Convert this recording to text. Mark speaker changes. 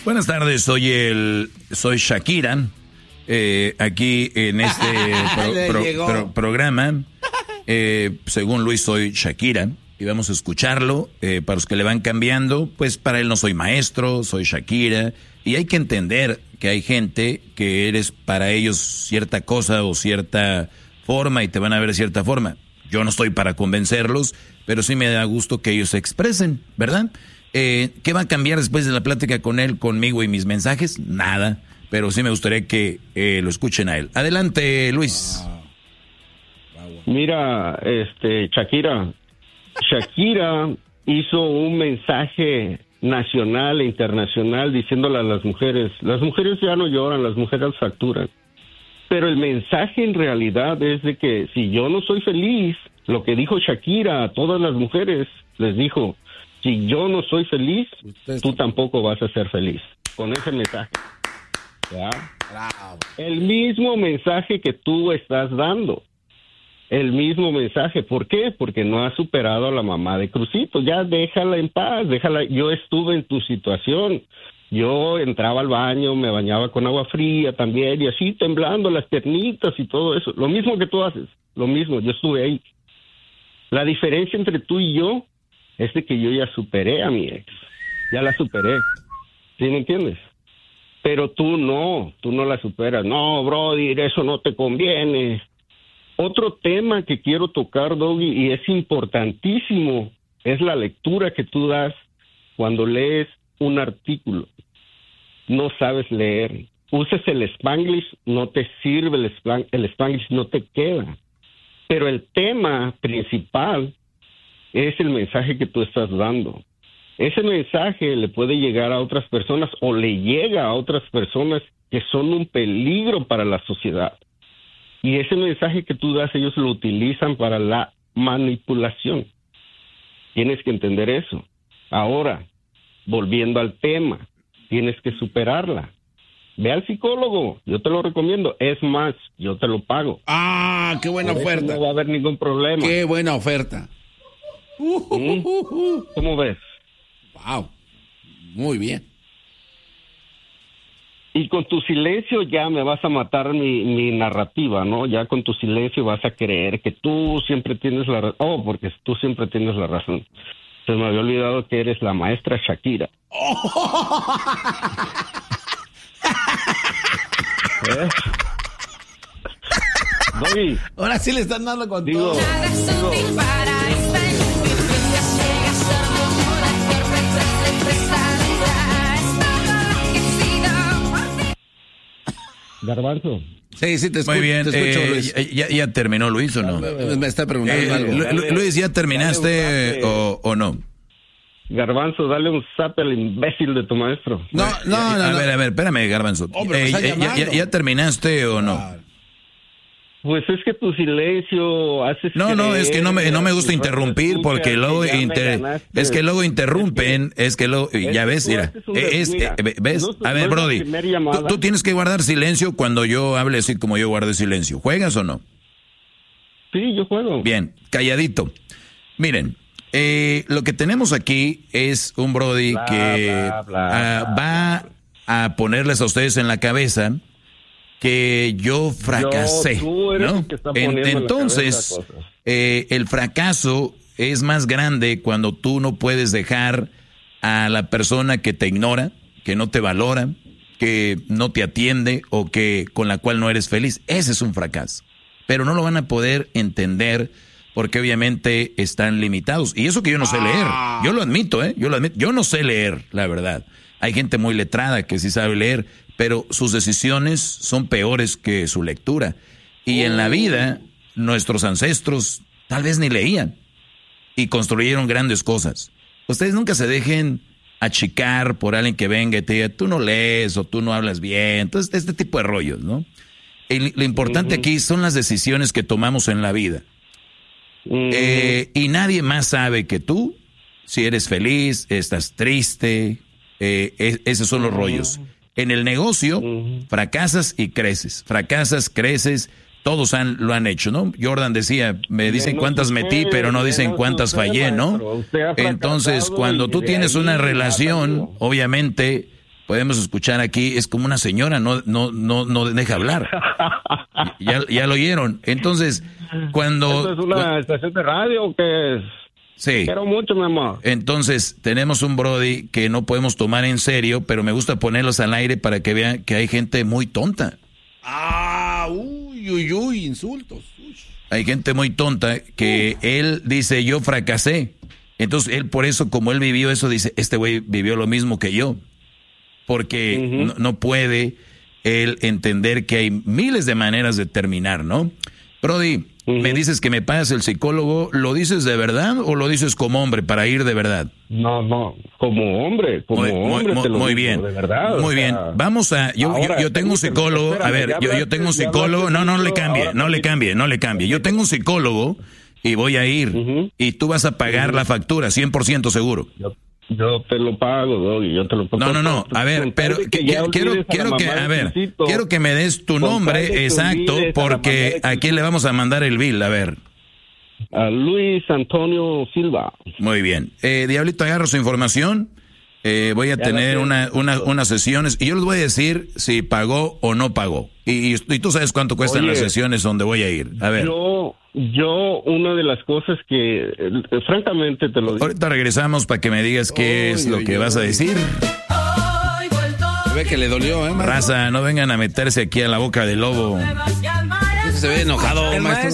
Speaker 1: Buenas tardes, soy Shakira, aquí en este programa. Según Luis, soy Shakira y vamos a escucharlo. Para los que le van cambiando, pues para él no soy maestro, soy Shakira. Y hay que entender que hay gente que eres para ellos cierta cosa o cierta forma y te van a ver de cierta forma. Yo no estoy para convencerlos, pero sí me da gusto que ellos se expresen, ¿verdad? ¿Qué va a cambiar después de la plática con él, conmigo y mis mensajes? Nada, pero sí me gustaría que lo escuchen a él. Adelante, Luis.
Speaker 2: Mira, Shakira hizo un mensaje nacional e internacional diciéndole a las mujeres ya no lloran, las mujeres facturan. Pero el mensaje en realidad es de que si yo no soy feliz, lo que dijo Shakira a todas las mujeres, les dijo, si yo no soy feliz, tú tampoco vas a ser feliz. Con ese mensaje. ¿Ya? El mismo mensaje que tú estás dando. El mismo mensaje. ¿Por qué? Porque no has superado a la mamá de Crucito. Ya déjala en paz, déjala. Yo estuve en tu situación. Yo entraba al baño, me bañaba con agua fría también y así temblando las piernitas y todo eso. Lo mismo que tú haces, lo mismo, yo estuve ahí. La diferencia entre tú y yo es de que yo ya superé a mi ex. Ya la superé. ¿Sí me entiendes? Pero tú no la superas. No, brother, eso no te conviene. Otro tema que quiero tocar, Doggy, y es importantísimo, es la lectura que tú das cuando lees un artículo. No sabes leer. Uses el Spanglish, no te sirve el Spanglish, no te queda. Pero el tema principal es el mensaje que tú estás dando. Ese mensaje le puede llegar a otras personas o le llega a otras personas que son un peligro para la sociedad. Y ese mensaje que tú das, ellos lo utilizan para la manipulación. Tienes que entender eso. Ahora, volviendo al tema, tienes que superarla. Ve al psicólogo, yo te lo recomiendo. Es más, yo te lo pago.
Speaker 3: ¡Ah, qué buena oferta!
Speaker 2: No va a haber ningún problema.
Speaker 3: ¡Qué buena oferta!
Speaker 2: ¿Cómo ves?
Speaker 3: ¡Wow! Muy bien.
Speaker 2: Y con tu silencio ya me vas a matar mi narrativa, ¿no? Ya con tu silencio vas a creer que tú siempre tienes la razón. Oh, porque tú siempre tienes la razón. Se me había olvidado que eres la maestra Shakira. ¿Eh? Doggy.
Speaker 3: Ahora sí le están dando con todo.
Speaker 2: Garbanzo.
Speaker 3: Sí, te escucho.
Speaker 1: Muy bien.
Speaker 3: Te escucho, Luis.
Speaker 1: ¿Ya terminó Luis o no?
Speaker 3: Me está preguntando algo.
Speaker 1: Luis, ¿ya terminaste o no?
Speaker 2: Garbanzo, dale un zap al imbécil de tu maestro.
Speaker 3: No.
Speaker 1: A ver, espérame, Garbanzo. ¿Ya terminaste o no?
Speaker 2: Pues es que tu silencio hace...
Speaker 1: No, es que no me gusta interrumpir porque luego es que luego interrumpen, es que luego ya ves, mira, ves, a ver, Brody, tú tienes que guardar silencio cuando yo hable así como yo guardé silencio. ¿Juegas o no?
Speaker 2: Sí, yo juego.
Speaker 1: Bien, calladito. Miren, lo que tenemos aquí es un Brody que va a ponerles a ustedes en la cabeza que yo fracasé, ¿no? Entonces, el fracaso es más grande cuando tú no puedes dejar a la persona que te ignora, que no te valora, que no te atiende o que con la cual no eres feliz. Ese es un fracaso. Pero no lo van a poder entender porque obviamente están limitados. Y eso que yo no sé leer. Yo lo admito, yo no sé leer, la verdad. Hay gente muy letrada que sí sabe leer, pero sus decisiones son peores que su lectura. Y en la vida, nuestros ancestros tal vez ni leían y construyeron grandes cosas. Ustedes nunca se dejen achicar por alguien que venga y te diga, tú no lees o tú no hablas bien. Entonces, este tipo de rollos, ¿no? Lo importante aquí son las decisiones que tomamos en la vida. Y nadie más sabe que tú, si eres feliz, estás triste, esos son los rollos. En el negocio, fracasas y creces. Fracasas, creces, todos lo han hecho, ¿no? Jordan decía, me dicen cuántas metí, pero no dicen cuántas fallé, ¿no? Entonces, cuando tú tienes una relación, obviamente, podemos escuchar aquí, es como una señora, no deja hablar. Ya lo oyeron. Entonces, cuando...
Speaker 2: ¿Esto es una estación de radio o qué es?
Speaker 1: Sí.
Speaker 2: Quiero mucho, mi amor.
Speaker 1: Entonces, tenemos un brody que no podemos tomar en serio, pero me gusta ponerlos al aire para que vean que hay gente muy tonta.
Speaker 3: Insultos.
Speaker 1: Hay gente muy tonta que él dice, yo fracasé. Entonces, él por eso, como él vivió eso, dice, este güey vivió lo mismo que yo. Porque no puede él entender que hay miles de maneras de terminar, ¿no? Brody, me dices que me pagas el psicólogo, ¿lo dices de verdad o lo dices como hombre para ir de verdad?
Speaker 2: No, como hombre,
Speaker 1: muy bien,
Speaker 2: de verdad.
Speaker 1: Muy bien, vamos a, yo tengo un psicólogo, a ver, yo tengo un psicólogo, no le cambie, yo tengo un psicólogo y voy a ir y tú vas a pagar la factura, 100% seguro.
Speaker 2: Yo te lo pago, Doggy, yo te lo pago.
Speaker 1: No, a ver, pero quiero que me des tu nombre exacto porque a quién le vamos a mandar el bill, a ver.
Speaker 2: A Luis Antonio Silva.
Speaker 1: Muy bien. Diablito, agarro su información. Voy a tener unas sesiones y yo les voy a decir si pagó o no pagó. Y tú sabes cuánto cuestan las sesiones donde voy a ir. A ver.
Speaker 2: Yo, una de las cosas que, francamente te lo digo.
Speaker 1: Ahorita regresamos para que me digas qué es lo que vas a decir.
Speaker 3: Se ve que le dolió,
Speaker 1: Raza, no vengan a meterse aquí a la boca del lobo.
Speaker 3: Se ve enojado, maestro.